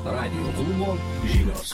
Radio klubo žinios.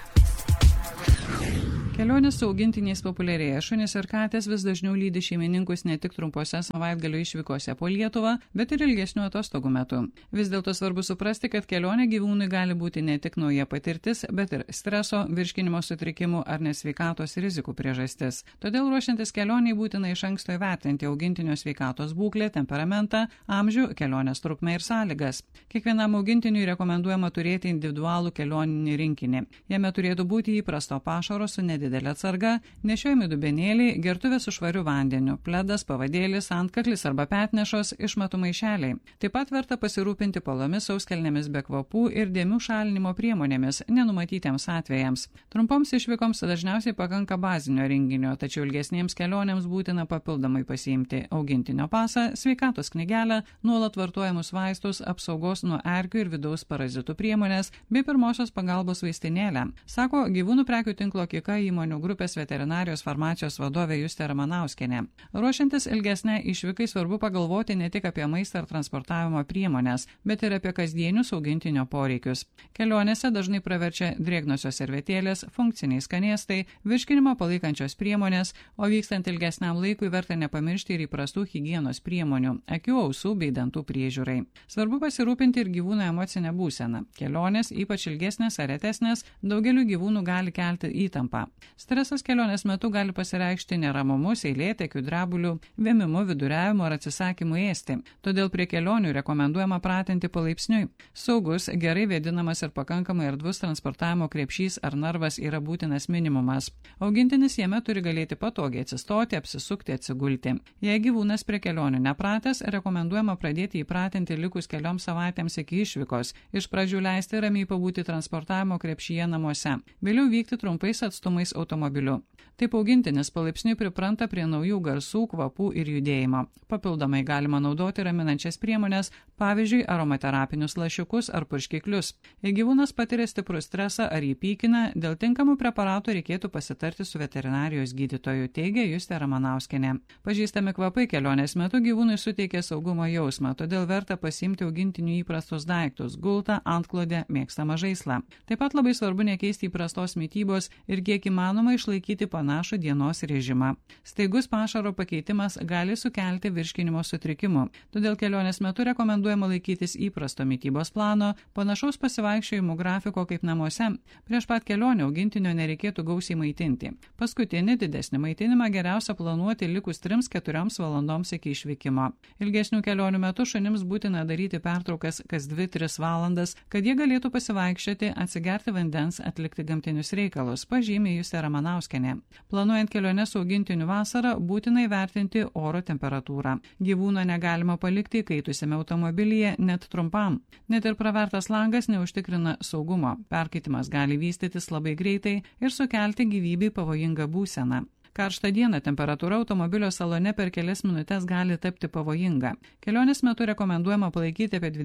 Kelionės su augintiniais populiarėja. Šunys ir katės vis dažniau lydi šeimininkus ne tik trumpose savaitgalio išvykose po Lietuvą, bet ir ilgesnių atostogų metu. Vis dėlto svarbu suprasti, kad kelionė gyvūnui gali būti ne tik nauja patirtis, bet ir streso, virškinimo sutrikimų ar nesveikatos rizikų priežastis. Todėl ruošiantis kelioniai būtina iš anksto įvertinti augintinio sveikatos būklę, temperamentą, amžių, kelionės trukmę ir sąlygas. Kiekvienam augintiniui rekomenduojama turėti individualų kelioninį rinkinį. Jame turėtų būti įprasto pašaro su nedidelė atsarga, nešiojami dubenėliai, gertuvė su švariu vandeniu, pledas, pavadėlis, antkaklis arba petnešos, išmatų maišeliai. Taip pat verta pasirūpinti palomis, sauskelnėmis be kvapų ir dėmių šalinimo priemonėmis nenumatytiems atvejams. Trumpoms išvykoms dažniausiai pakanka bazinio renginio, tačiau ilgesniems kelionėms būtina papildomai pasiimti augintinio pasą, sveikatos knygelę, nuolat vartojamus vaistus, apsaugos nuo erkių ir vidaus parazitų priemonės bei pirmosios pagalbos vaistinėlę, sako gyvūnų prekių tinklo Kika įmonių grupės veterinarijos farmacijos vadovė Justė Ramanauskienė. Ruošiantis ilgesnei išvykai svarbu pagalvoti ne tik apie maistą ar transportavimo priemonės, bet ir apie kasdienius augintinio poreikius. Kelionėse dažnai praverčia drėgnosios servetėlės, funkciniai skanėstai, virškinimą palaikančios priemonės, o vykstant ilgesniam laikui verta nepamiršti ir įprastų higienos priemonių, akių, ausų bei dantų priežiūrai. Svarbu pasirūpinti ir gyvūno emocinę būseną. Kelionės, ypač ilgesnės ar retesnės, daugeliu gyvūnų gali kelti įtampą. Stresas kelionės metu gali pasireikšti neramumu, seilėtekiu, drebuliu, vėmimu, viduriavimu ar atsisakymu ėsti. Todėl prie kelionių rekomenduojama pratinti palaipsniui. Saugus, gerai vėdinamas ir pakankamai erdvus transportavimo krepšys ar narvas yra būtinas minimumas. Augintinis jame turi galėti patogiai atsistoti, apsisukti, atsigulti. Jei gyvūnas prie kelionių nepratęs, rekomenduojama pradėti įpratinti likus kelioms savaitėms iki išvykos. Iš pradžių leisti ramiai pabūti transportavimo krepšyje namuose. Vėliau vykti trumpais atstumais automobiliu. Taip augintinis palaipsniui pripranta prie naujų garsų, kvapų ir judėjimo. Papildomai galima naudoti raminančias priemonės, pavyzdžiui, aromaterapinius lašiukus ar purškiklius. Jei gyvūnas patiria stiprų stresą ar jį pykina, dėl tinkamų preparatų reikėtų pasitarti su veterinarijos gydytoju, teigia Justė Ramanauskienė. Pažįstami kvapai kelionės metu gyvūnui suteikia saugumo jausmą, todėl verta pasiimti augintinių įprastus daiktus – gultą, antklodę, mėgstamą žaislą. Taip pat labai svarbu nekeisti įprastos mitybos ir kiek įmanoma išlaikyti panašų dienos režimą. Staigus pašaro pakeitimas gali sukelti virškinimo sutrikimų, todėl kelionės metu rekomenduojama laikytis įprasto mitybos plano, panašaus pasivaikščiojimų grafiko kaip namuose. Prieš pat kelionę augintinio nereikėtų gausiai maitinti. Paskutinį didesnį maitinimą geriausia planuoti likus 3-4 valandoms iki išvykimo. Ilgesnių kelionių metu šunims būtina daryti pertraukas kas 2-3 valandas, kad jie galėtų pasivaikščioti, atsigerti vandens, atlikti gamtinius reikalus, pažymė Justė Ramanauskienė. Planuojant keliones su augintiniu vasarą, būtina įvertinti oro temperatūrą. Gyvūno negalima palikti įkaitusiame automobilyje net trumpam. Net ir pravertas langas neužtikrina saugumo. Perkaitimas gali vystytis labai greitai ir sukelti gyvybei pavojingą būseną. Karštą dieną temperatūra automobilio salone per kelias minutės gali tapti pavojinga. Kelionės metu rekomenduojama palaikyti apie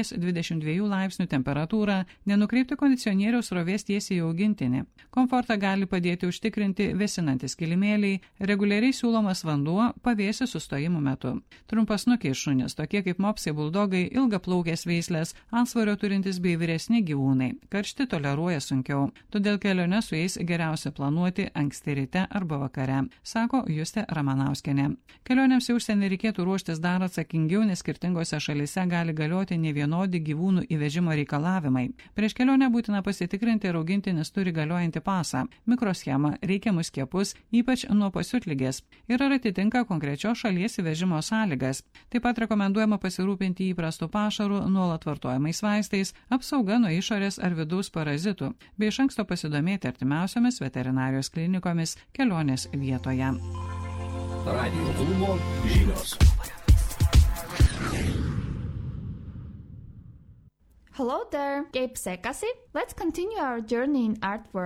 20-22 laipsnių temperatūrą, nenukreipti kondicionieriaus srovės tiesiai į augintinį. Komfortą gali padėti užtikrinti vėsinantis kilimėliai, reguliariai siūlomas vanduo pavėsio sustojimų metu. Trumpasnukiai šunys, tokie kaip mopsai, buldogai, ilgaplaukės veislės, antsvorio turintys bei vyresni gyvūnai. Karštį toleruoja sunkiau, todėl keliones su jais geriausia planuoti anksti ryte arba vakare, sako Justė Ramanauskienė. Kelionėms į užsienį reikėtų ruoštis dar atsakingiau, nes skirtingose šalyse gali galioti nevienodi gyvūnų įvežimo reikalavimai. Prieš kelionę būtina pasitikrinti, ar augintinis turi galiojantį pasą, mikroschemą, reikiamus skiepus, ypač nuo pasiutligės, ir ar atitinka konkrečios šalies įvežimo sąlygas. Taip pat rekomenduojama pasirūpinti įprastų pašarų, nuolat vartojamais vaistais, apsauga nuo išorės ar vidaus parazitų, bei iš anksto pasidomėti artimiausiomis veterinarijos klinikomis kelionės vietoje. Radio klubo žinios. Hello there, Gabe Sekasi. Let's continue our journey in art world.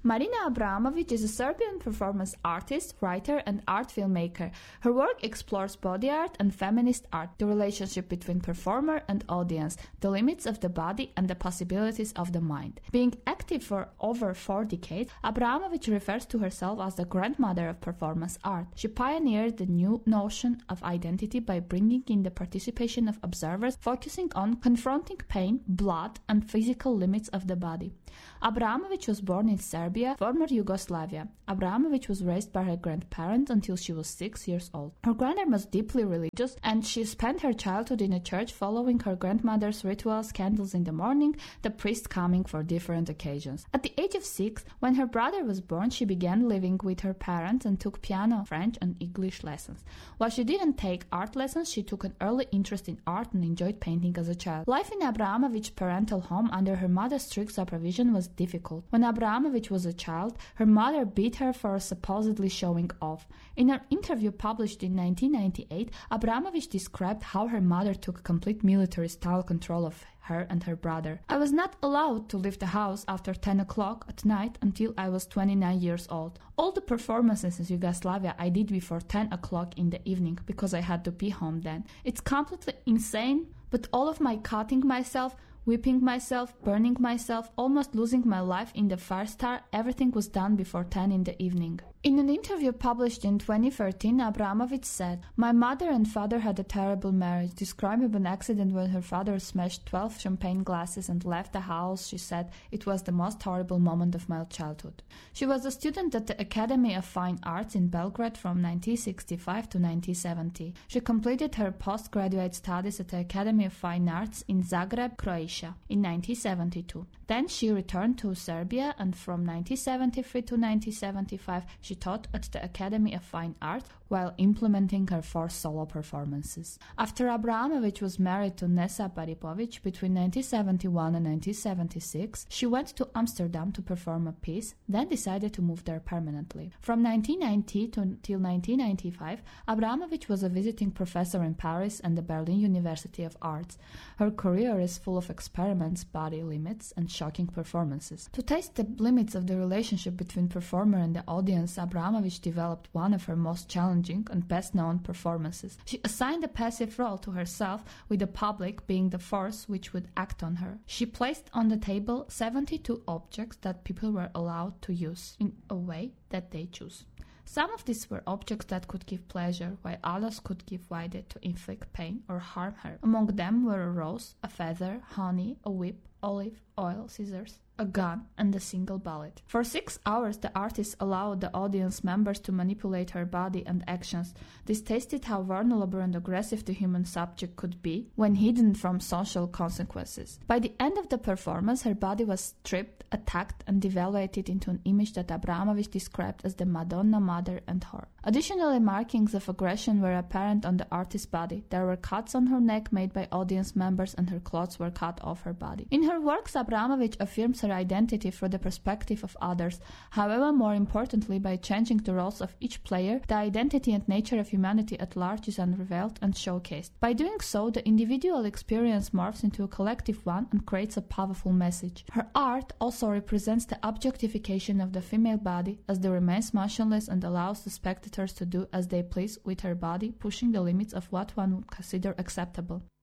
Marina Abramović is a Serbian performance artist, writer, and art filmmaker. Her work explores body art and feminist art, the relationship between performer and audience, the limits of the body, and the possibilities of the mind. Being active for over 4 decades, Abramović refers to herself as the grandmother of performance art. She pioneered the new notion of identity by bringing in the participation of observers, focusing on confronting pain, blood, and physical limits of the body. Abramović was born in Serbia, former Yugoslavia. Abramović was raised by her grandparents until she was 6 years old. Her grandmother was deeply religious, and she spent her childhood in a church following her grandmother's rituals, candles in the morning, the priest coming for different occasions. At the age of 6, when her brother was born, she began living with her parents and took piano, French, and English lessons. While she didn't take art lessons, she took an early interest in art and enjoyed painting as a child. Life in Abramović's parental home under her mother's strict supervision was difficult. When Abramović was a child, her mother beat her for supposedly showing off. In an interview published in 1998, Abramović described how her mother took complete military-style control of her and her brother. I was not allowed to leave the house after 10 o'clock at night until I was 29 years old. All the performances in Yugoslavia I did before 10 o'clock in the evening because I had to be home then. It's completely insane, but all of my cutting myself, whipping myself, burning myself, almost losing my life in the fire star, everything was done before 10 in the evening. In an interview published in 2013, Abramović said, "My mother and father had a terrible marriage," describing an accident when her father smashed 12 champagne glasses and left the house. She said, "It was the most horrible moment of my childhood." She was a student at the Academy of Fine Arts in Belgrade from 1965 to 1970. She completed her postgraduate studies at the Academy of Fine Arts in Zagreb, Croatia, in 1972. Then she returned to Serbia, and from 1973 to 1975 she taught at the Academy of Fine Arts while implementing her 4 solo performances. After Abramović was married to Nesa Paripović between 1971 and 1976, she went to Amsterdam to perform a piece, then decided to move there permanently. From 1990 till 1995, Abramović was a visiting professor in Paris and the Berlin University of Arts. Her career is full of experiments, body limits, and shocking performances. To test the limits of the relationship between performer and the audience, Abramović developed one of her most challenging and best-known performances. She assigned a passive role to herself, with the public being the force which would act on her. She placed on the table 72 objects that people were allowed to use in a way that they choose. Some of these were objects that could give pleasure, while others could give way to inflict pain or harm her. Among them were a rose, a feather, honey, a whip, olive oil, scissors, a gun, and a single bullet. For 6 hours, the artist allowed the audience members to manipulate her body and actions. This tested how vulnerable and aggressive the human subject could be when hidden from social consequences. By the end of the performance, her body was stripped, attacked, and devaluated into an image that Abramović described as the Madonna, mother, and whore. Additionally, markings of aggression were apparent on the artist's body. There were cuts on her neck made by audience members, and her clothes were cut off her body. In her works, Abramović affirms her identity from the perspective of others. However, more importantly, by changing the roles of each player, the identity and nature of humanity at large is unveiled and showcased. By doing so, the individual experience morphs into a collective one and creates a powerful message. Her art also represents the objectification of the female body, as it remains motionless and allows the spectators to do as they please with her body, pushing the limits of what one would consider acceptable.